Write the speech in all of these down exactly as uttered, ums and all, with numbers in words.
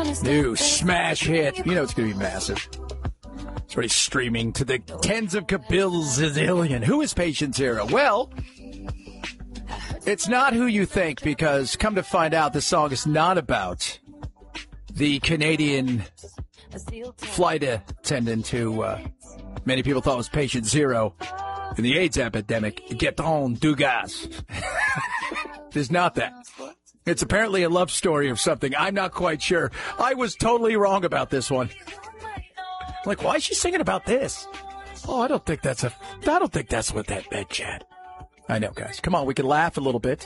New smash hit. You know it's going to be massive. It's already streaming to the tens of kabilzillion. Who is Patient Zero? Well, it's not who you think, because come to find out, the song is not about the Canadian flight attendant who uh, many people thought was Patient Zero in the AIDS epidemic. Gaetan Dugas. It's not that. It's apparently a love story of something. I'm not quite sure. I was totally wrong about this one. Like, why is she singing about this? Oh, I don't think that's a. I don't think that's what that meant, Chad. I know, guys. Come on, we can laugh a little bit.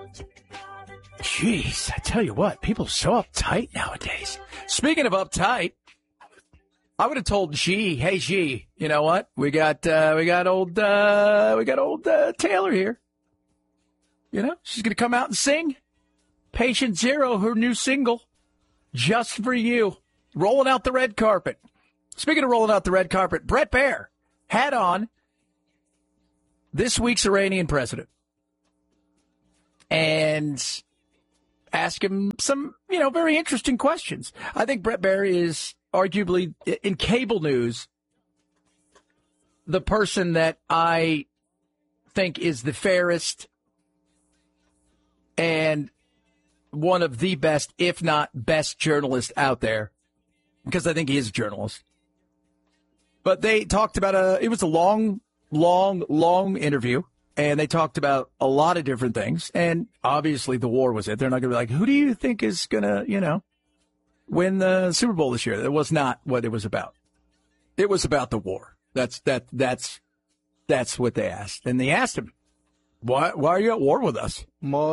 Jeez, I tell you what, people are so uptight nowadays. Speaking of uptight, I would have told G, hey G, you know what? We got uh, we got old uh, we got old uh, Taylor here. You know, she's gonna come out and sing Patient Zero, her new single, just for you, rolling out the red carpet. Speaking of rolling out the red carpet, Bret Baier had on this week's Iranian president and asked him some, you know, very interesting questions. I think Bret Baier is arguably, in cable news, the person that I think is the fairest and one of the best, if not best, journalist out there, because I think he is a journalist. But they talked about a, it was a long, long, long interview, and they talked about a lot of different things. And obviously the war was it. They're not going to be like, who do you think is going to, you know, win the Super Bowl this year? That was not what it was about. It was about the war. That's, that, that's, that's what they asked. And they asked him, why, why are you at war with us?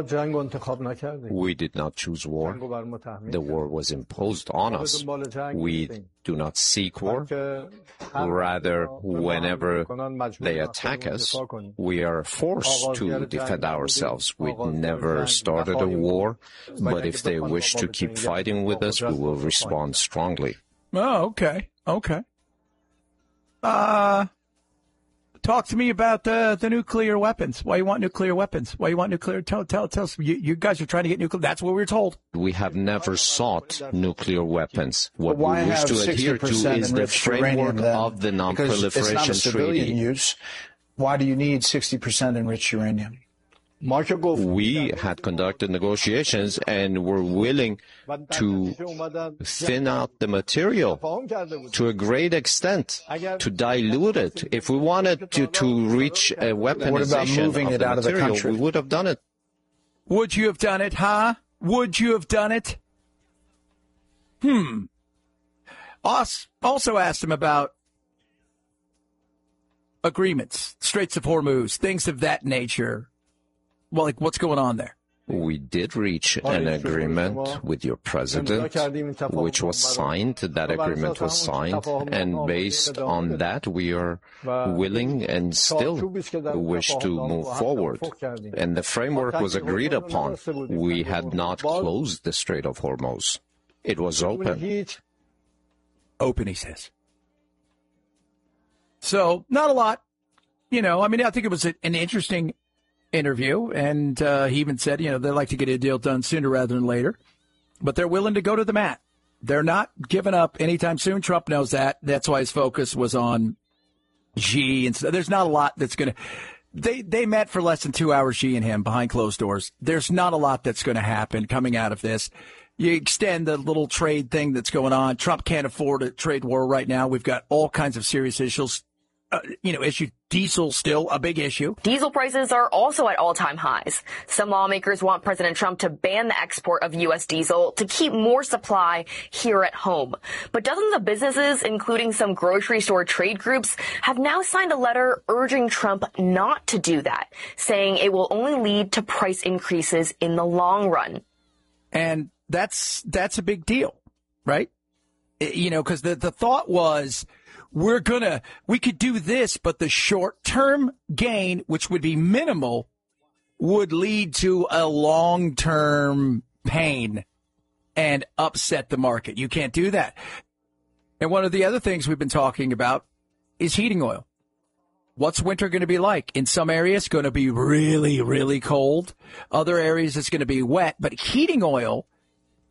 We did not choose war. The war was imposed on us. We do not seek war. Rather, whenever they attack us, we are forced to defend ourselves. We never started a war, but if they wish to keep fighting with us, we will respond strongly. Oh, okay. Okay. Uh... Talk to me about uh, the nuclear weapons. Why you want nuclear weapons? Why you want nuclear? Tell, tell, tell us. You, you guys are trying to get nuclear. That's what we were told. We have never sought nuclear weapons. What we wish to adhere to is the framework of the Non-Proliferation Treaty. It's not a civilian Treaty. use. Why do you need sixty percent enriched uranium? We had conducted negotiations and were willing to thin out the material to a great extent, to dilute it. If we wanted to, to reach a weaponization what about moving of it the out material, of the country? we would have done it. Would you have done it, huh? Would you have done it? Hmm. Us also asked him about agreements, Straits of Hormuz, things of that nature. Well, like, what's going on there? We did reach an agreement with your president, which was signed. That agreement was signed. And based on that, we are willing and still wish to move forward. And the framework was agreed upon. We had not closed the Strait of Hormuz. It was open. Open, he says. So, not a lot. You know, I mean, I think it was an interesting interview, and uh, he even said, you know, they'd like to get a deal done sooner rather than later, but they're willing to go to the mat. They're not giving up anytime soon. Trump knows that. That's why his focus was on Xi, and so there's not a lot that's going to. They they met for less than two hours, Xi and him, behind closed doors. There's not a lot that's going to happen coming out of this. You extend the little trade thing that's going on. Trump can't afford a trade war right now. We've got all kinds of serious issues. Uh, you know, issue diesel still a big issue. Diesel prices are also at all-time highs. Some lawmakers want President Trump to ban the export of U S diesel to keep more supply here at home. But dozens of businesses, including some grocery store trade groups, have now signed a letter urging Trump not to do that, saying it will only lead to price increases in the long run. And that's that's a big deal, right? You know, because the, the thought was, we're going to, we could do this, but the short-term gain, which would be minimal, would lead to a long-term pain and upset the market. You can't do that. And one of the other things we've been talking about is heating oil. What's winter going to be like? In some areas, it's going to be really, really cold. Other areas, it's going to be wet. But heating oil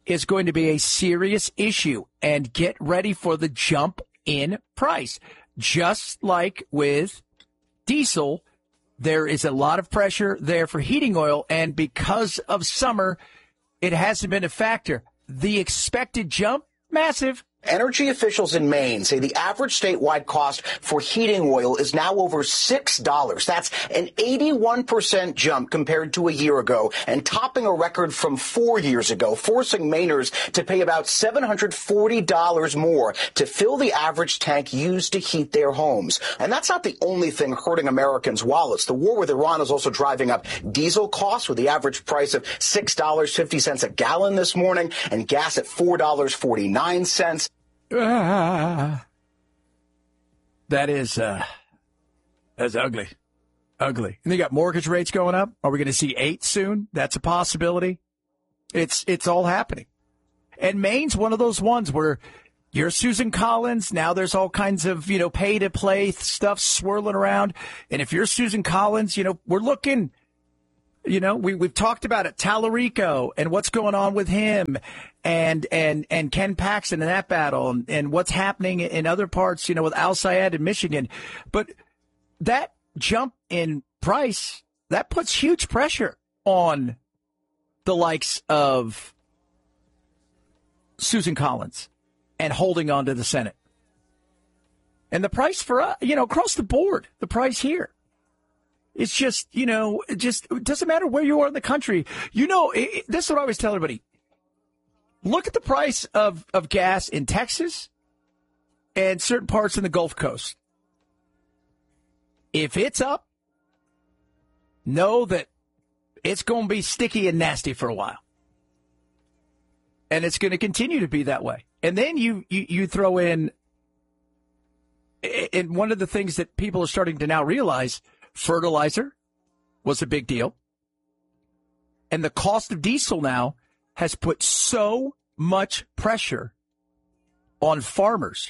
is going to be a serious issue, and get ready for the jump in price. Just like with diesel, there is a lot of pressure there for heating oil, and because of summer, it hasn't been a factor. The expected jump, massive. Energy officials in Maine say the average statewide cost for heating oil is now over six dollars. That's an eighty-one percent jump compared to a year ago, and topping a record from four years ago, forcing Mainers to pay about seven hundred forty dollars more to fill the average tank used to heat their homes. And that's not the only thing hurting Americans' wallets. The war with Iran is also driving up diesel costs, with the average price of six dollars and fifty cents a gallon this morning, and gas at four dollars and forty-nine cents. Ah, that is, uh, that's ugly. Ugly. And they got mortgage rates going up. Are we going to see eight soon? That's a possibility. It's, it's all happening. And Maine's one of those ones where you're Susan Collins. Now there's all kinds of, you know, pay to play stuff swirling around. And if you're Susan Collins, you know, we're looking, you know, we, we've talked about it, Tallarico and what's going on with him, and and and Ken Paxton in that battle, and, and what's happening in other parts, you know, with Al Sayed in Michigan. But that jump in price, that puts huge pressure on the likes of Susan Collins and holding on to the Senate. And the price for, uh, you know, across the board, the price here. It's just, you know, it just it doesn't matter where you are in the country. You know, it, it, this is what I always tell everybody. Look at the price of, of gas in Texas and certain parts in the Gulf Coast. If it's up, know that it's going to be sticky and nasty for a while. And it's going to continue to be that way. And then you, you, you throw in, and one of the things that people are starting to now realize, fertilizer was a big deal. And the cost of diesel now has put so much pressure on farmers.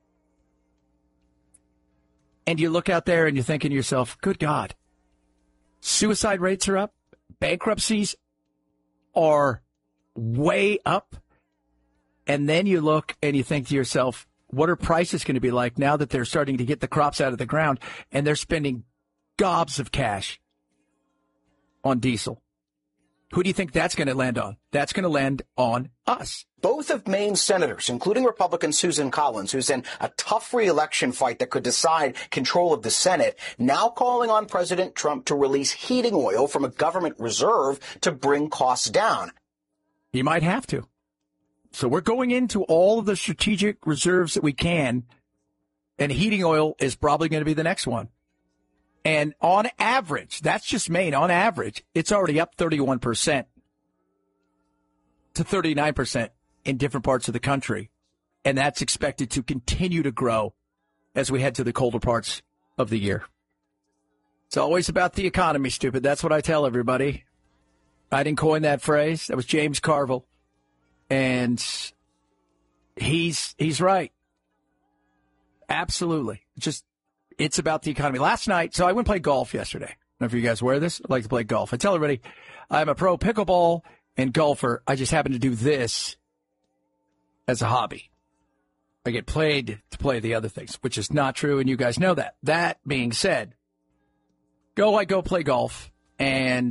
And you look out there and you're thinking to yourself, good God, suicide rates are up. Bankruptcies are way up. And then you look and you think to yourself, what are prices going to be like now that they're starting to get the crops out of the ground and they're spending gobs of cash on diesel? Who do you think that's going to land on? That's going to land on us. Both of Maine's senators, including Republican Susan Collins, who's in a tough re-election fight that could decide control of the Senate, now calling on President Trump to release heating oil from a government reserve to bring costs down. He might have to. So we're going into all of the strategic reserves that we can, and heating oil is probably going to be the next one. And on average, that's just Maine, on average, it's already up thirty-one percent to thirty-nine percent in different parts of the country. And that's expected to continue to grow as we head to the colder parts of the year. It's always about the economy, stupid. That's what I tell everybody. I didn't coin that phrase. That was James Carville. And he's he's right. Absolutely. Just, it's about the economy. Last night, so I went and played golf yesterday. I don't know if you guys wear this. I like to play golf. I tell everybody I'm a pro pickleball and golfer. I just happen to do this as a hobby. I get paid to play the other things, which is not true, and you guys know that. That being said, go, I go play golf, and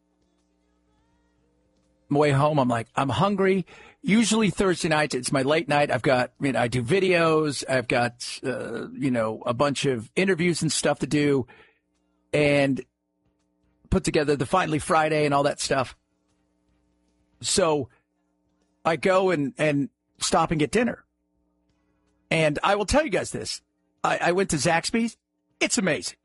on my way home, I'm like, I'm hungry. Usually Thursday nights, it's my late night. I've got, you know, I do videos. I've got, uh, you know, a bunch of interviews and stuff to do and put together the Finally Friday and all that stuff. So I go and, and stop and get dinner. And I will tell you guys this. I, I went to Zaxby's. It's amazing.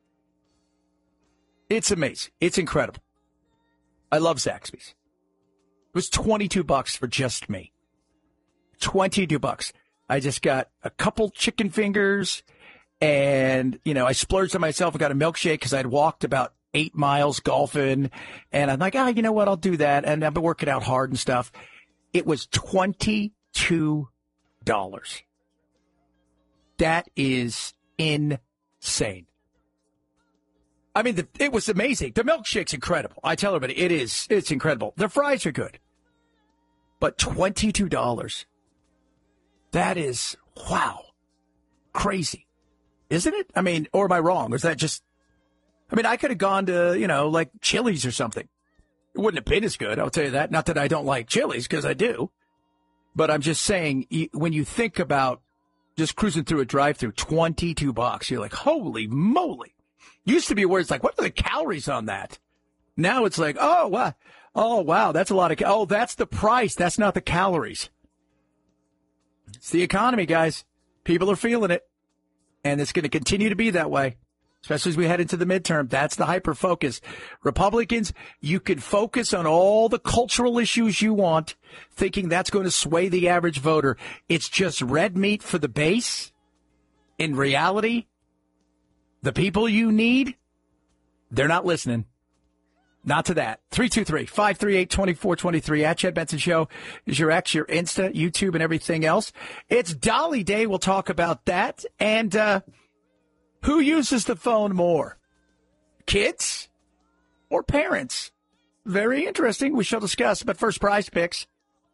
It's amazing. It's incredible. I love Zaxby's. It was twenty-two bucks for just me. twenty-two bucks. I just got a couple chicken fingers and, you know, I splurged on myself and got a milkshake because I'd walked about eight miles golfing. And I'm like, ah, oh, you know what? I'll do that. And I've been working out hard and stuff. It was twenty-two dollars. That is insane. I mean, the, it was amazing. The milkshake's incredible. I tell everybody, it is. It's incredible. The fries are good. But twenty-two dollars. That is, wow, crazy. Isn't it? I mean, or am I wrong? Or is that just, I mean, I could have gone to, you know, like Chili's or something. It wouldn't have been as good, I'll tell you that. Not that I don't like Chili's, because I do. But I'm just saying, when you think about just cruising through a drive-thru, twenty-two bucks, you're like, holy moly. Used to be where it's like, what are the calories on that? Now it's like, oh, wow. Oh, wow, that's a lot of, oh, that's the price. That's not the calories. It's the economy, guys. People are feeling it. And it's going to continue to be that way, especially as we head into the midterm. That's the hyper-focus. Republicans, you can focus on all the cultural issues you want, thinking that's going to sway the average voter. It's just red meat for the base. In reality, the people you need, they're not listening. Not to that. three two three, five three eight, two four two three. At Chad Benson Show is your X, your Insta, YouTube, and everything else. It's Dolly Day. We'll talk about that. And uh, who uses the phone more? Kids or parents? Very interesting. We shall discuss. But first, Prize Picks.